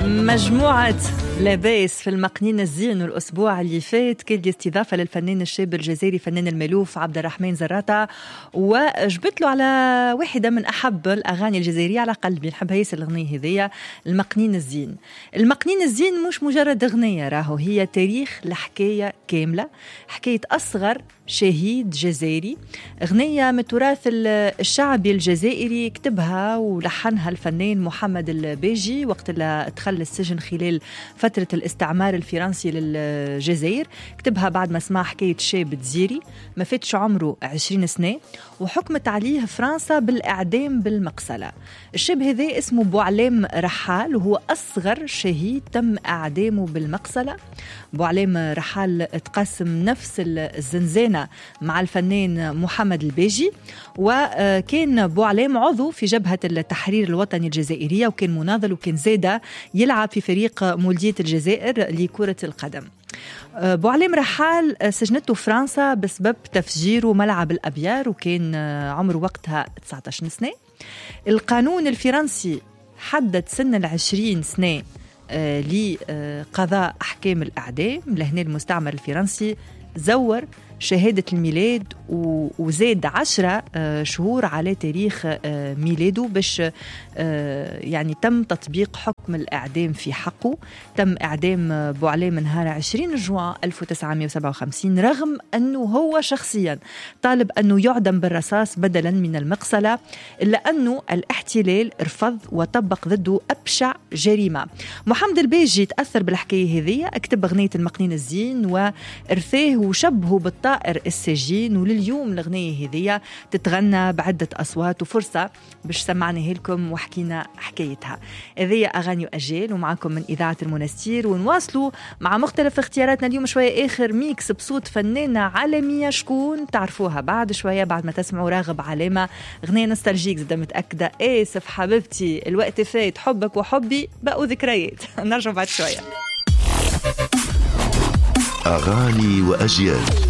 مجموعة لاباس في المقنين الزين الأسبوع اللي فات كان لي استضافة للفنان الشاب الجزائري فنان المألوف عبد الرحمن زراطة، وجبت له على واحدة من أحب الأغاني الجزائرية على قلبي، نحبها ياسر الأغنية هذية المقنين الزين. المقنين الزين مش مجرد أغنية، راهو هي تاريخ لحكاية كاملة، حكاية أصغر شهيد جزائري، أغنية من تراث الشعبي الجزائري كتبها ولحنها الفنان محمد الباجي وقت اللي دخل السجن خلال فترة الاستعمار الفرنسي للجزائر. كتبها بعد ما سمع حكاية شاب تزيري ما فاتش عمره 20 سنة وحكمت عليه فرنسا بالإعدام بالمقصلة. الشاب هذا اسمه بوعلام رحال وهو أصغر شهيد تم إعدامه بالمقصلة. بوعلام رحال تقاسم نفس الزنزانة مع الفنان محمد الباجي، وكان بوعلام عضو في جبهة التحرير الوطني الجزائرية، وكان مناضل وكان زادة يلعب في فريق مولدية الجزائر لكرة القدم. بوعلام رحال سجنته فرنسا بسبب تفجير ملعب الأبيار وكان عمره وقتها 19 سنة. القانون الفرنسي حدد سن 20 سنة لقضاء أحكام الإعدام، لهنا المستعمر الفرنسي زور شهادة الميلاد وزاد 10 شهور على تاريخ ميلاده باش يعني تم تطبيق حكم الإعدام في حقه. تم إعدام بوعلام نهار 20 جوان 1957 رغم أنه هو شخصيا طالب أنه يعدم بالرصاص بدلا من المقصلة، إلا أنه الاحتلال رفض وطبق ضده أبشع جريمة. محمد الباجي تأثر بالحكاية هذه، اكتب أغنية المقنين الزين وارثاه وشبهه بالطائر السجين، ولليوم الأغنية هذه تتغنى بعدة أصوات، وفرصة باش سمعناها لكم وحكينا حكايتها. هذه أغاني أجيال ومعكم من إذاعة المنستير، ونواصلوا مع مختلف اختياراتنا اليوم. شوية آخر ميكس بصوت فنانة عالمية شكون تعرفوها بعد شوية بعد ما تسمعوا راغب علامة، أغنية نوستالجيك زي متأكدة. آسف حبيبتي الوقت فات، حبك وحبي بقوا ذكريات. نرجع بعد شوية. أغاني وأجيال.